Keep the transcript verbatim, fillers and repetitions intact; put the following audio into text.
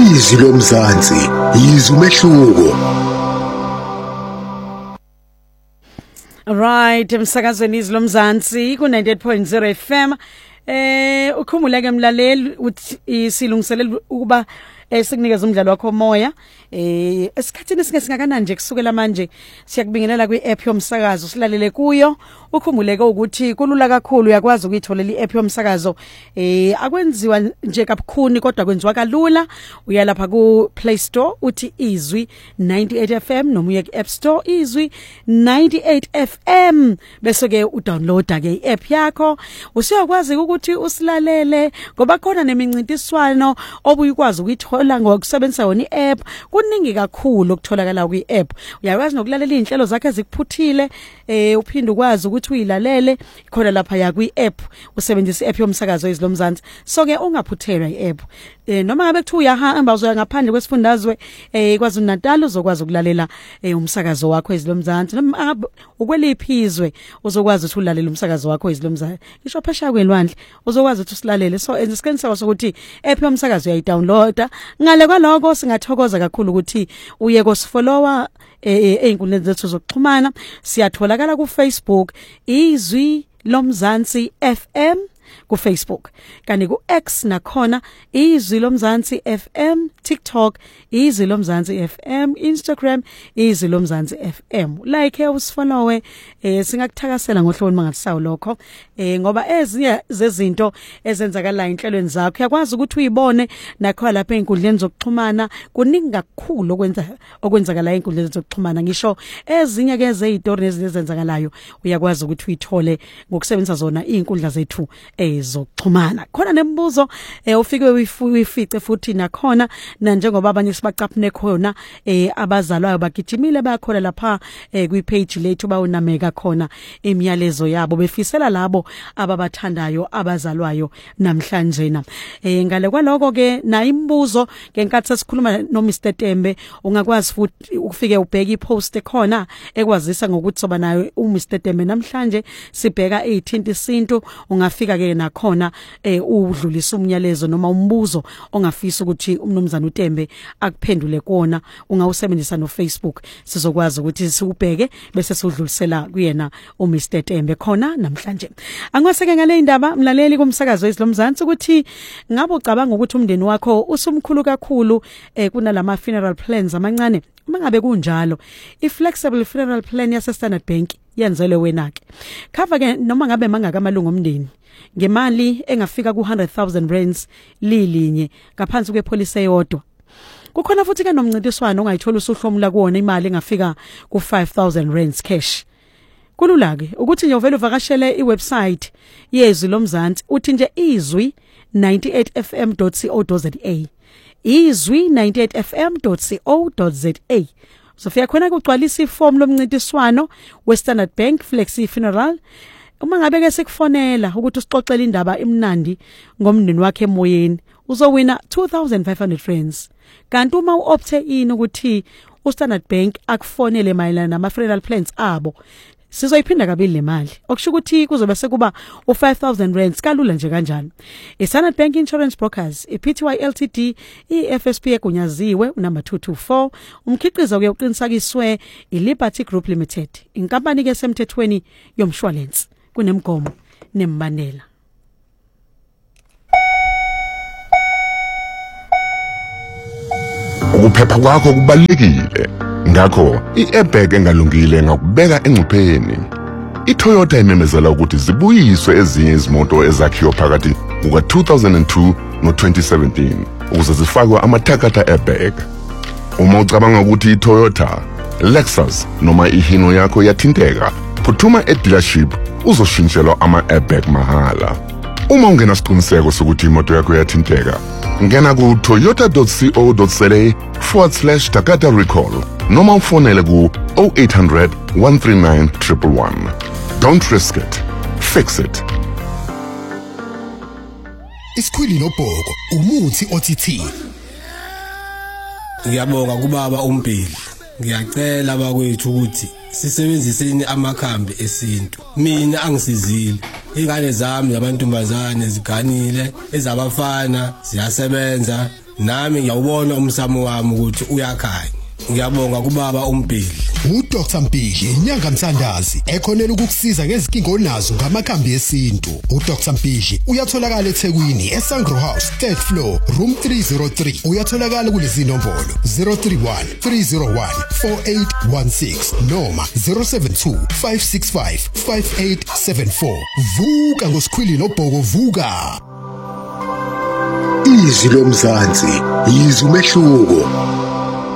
Izwi lomzansi, izwi umehluko. Right, emsakazweni izwi lomzansi ku ninety-eight point zero F M. Eh ukhumuleke mlaleli uthi silungiselela ukuba esikunikeza umdlalo wakho moya eh esikhathini esike singakana nje kusukela manje siyakubingelela kwi-app yomsakazo silalele kuyo ukhumuleke ukuthi kulula kakhulu uyakwazi ukuyitholela i-app yomsakazo eh akwenziwa nje kabukhuni kodwa kwenziwa kalula uya lapha ku Play Store uthi izwi ninety-eight F M noma uye ku App Store izwi ninety-eight F M bese ke udownloada ke i-app yakho usiyakwazi ukuthi usilalele ngoba khona nemincintiswano obuyikwazi ukuyithola ngokusebenzisa yona i-app kuningi kakhulu ukutholakala kwi-app uyakwazi nokulalela inhlelo zakhe ezikuphuthile eh uphinde ukwazi ukuthi uyilalele khona lapha ya kwi-app usebenzisa i-app yomsakazo izwi lomzansi so ke ungaphuthelwa i-app eh noma ngabe kuthi uyahamba uzoya ngaphandle kwesifundazwe eh KwaZulu Natal uzokwazi ukulalela eh umsakazo wakho izwi lomzansi noma ukweliphizwe uzokwazi ukuthi ulalela umsakazo wakho izwi lomzansi ngisho phesha kwelwandle uzokwazi ukuthi usilalele so enzisikenzisa sokuthi app yomsakazo uyayidownloada ngale kwaloko singathokoza kakhulu ukuthi uye kosifollower einkundleni zethu zokuxhumana siyatholakala ku Facebook izwi lomzansi F M ku Facebook kanti ku X nakhona izwi lomzansi F M TikTok izwi lomzansi F M Instagram izwi lomzansi F M like usifollowe eh singakuthakasela ngohlelo mangasawu lokho eh ngoba ezinye zezinto ezenzakala inhlelweni zakho yakwazi ukuthi uyibone nakho lapha einkundleni zokuxhumana kuningi kakhulu okwenza okwenzakala einkundleni zokuxhumana ngisho ezinye ke zezitori ezenzakalayo uyakwazi ukuthi uyithole ngokusebenzisa zona izinkundla zethu ezokuxhumana khona nemibuzo eh ufike uyifice futhi nakhona na njengoba abanye sibacaphune khona eh abazalwayo bagijimile bakhona lapha eh kwi page lethu bawunameka khona imiyalezo yabo befisela labo ababathandayo abazalwayo namhlanje na eh ngale kwaloko ke na imibuzo ngenkathi sesikhuluma no Mister Tembe ungakwazi futhi ukufike ubheke ipost ekhona ekwazisa ngokuthi soba nayo u Mister Tembe namhlanje sibheka eighteen isintu ungafika ke nakhona eh udlulisa umnyalezo noma umbuzo ongafisa ukuthi umnumzana uTembe akuphendule kuona ungawusebenzisa no Facebook sizokwazi ukuthi siubheke bese sidlulisela kuyena u Mister Tembe khona namhlanje angwaseke ngale indaba mlaleli kumsakazo izilomzansi ukuthi ngabe ucabanga ukuthi umndeni wakho usumkhulu kakhulu eh kunalama funeral plans amancane uma ngabe kunjalo i flexible funeral plan yase Standard Bank yenzelwe wena ke cover ke noma ngabe mangaka amalungu omndeni ngemali engafika ku one hundred thousand rands lilinye ngaphansi kwepolicy eyodwa kukhona futhi ke nomncintiswano ongayithola usuhlomula kuona imali engafika ku five thousand rands cash kulula ke ukuthi nje uvela uvakashele iwebsite yezwi lomzansi uthi nje izwi ninety-eight f m dot co dot za izwi ninety-eight f m dot co dot za Sofia khona kugcwalisa iform lomncintiswano we Standard Bank Flexi Funeral uma ngabe ke sikufonela ukuthi usixoxele indaba imnandi ngomndeni wakhe emoyeni uzowina two thousand five hundred rands kanti uma uopthe ini ukuthi uStandard Bank akufonele mayelana nama funeral plans abo sizoyiphinda kabili le mali okusho ukuthi kuzobe sekuba u five thousand rands kalula nje kanjalo iStandard Bank Insurance Brokers iPty Ltd iF S P egunyaziwe number two two four umkhiqizo ke uqinisakiswe iLiberty Group Limited inkampani ke semthethweni yomshwalense kunemgomo nembandela ukuphepha kwakho kubalekile ngakho i-airbag engalungile ngakubeka engcupheni iToyota imemezela ukuthi zibuyiswe ezinye izimoto ezakhiwa phakathi kuka two thousand two no twenty seventeen ukuze zifakwe amathakatha airbag uma ucabanga ukuthi iToyota Lexus noma ihino yakho yathinteka phuthuma e-dealership uzoshintshelwa ama-airbag mahala uma ungena siqiniseko sokuthi imoto yakho yathinteka ngena ku toyota dot co dot za forward slash Takata recall noma ufonele ku oh eight hundred one three nine one one one. Don't risk it. Fix it. Isikhwili nobhoko umuthi othithini. Ngiyabonga kubaba uMbhili. Ngiyacela bakwethu ukuthi sisebenziseni amakhambi esintu. Mina angisizile. Ingane zami nabantombazane ziganile, ezabafana ziyasebenza, nami ngiyawubona umsamo wami ukuthi uyakhanya. Ngiyabonga kubaba uMbhili. uDr Mpili inyanga mthandazi ekhonela ukukusiza ngezinkinga onazo ngamakhambi esintu. uDr Mpili uyatholakala eThekwini eSangro House third floor room three oh three. Uyatholakala kulezi nombolo zero three one three oh one four eight one six noma zero seven two five six five five eight seven four. Vuka ngosikhwili noBhoko vuka. Izwi lomzansi, izwi umehluko.